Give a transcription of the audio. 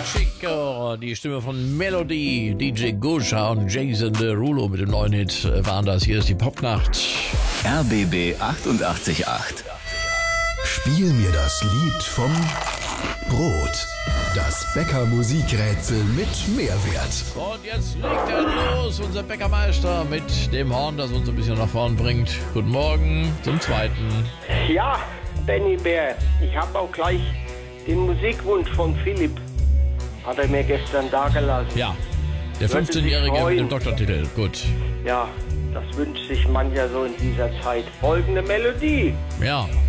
Chico, die Stimme von Melody, DJ Gusha und Jason Derulo mit dem neuen Hit waren das. Hier ist die Popnacht. RBB 88.8. Spiel mir das Lied vom Brot. Das Bäcker-Musikrätsel mit Mehrwert. Und jetzt legt er los, unser Bäckermeister mit dem Horn, das uns ein bisschen nach vorn bringt. Guten Morgen zum zweiten. Ja, Benny Bär, ich habe auch gleich den Musikwunsch von Philipp. Hat er mir gestern dagelassen. Ja, der Würde sich 15-Jährige mit freuen. dem Doktortitel. Gut. Ja, das wünscht sich mancher so in dieser Zeit. Folgende Melodie. Ja.